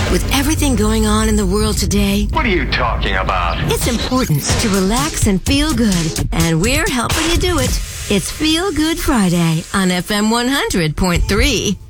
With everything going on in the world today, What are you talking about? it's important to relax and feel good. And we're helping you do it. It's Feel Good Friday on FM 100.3.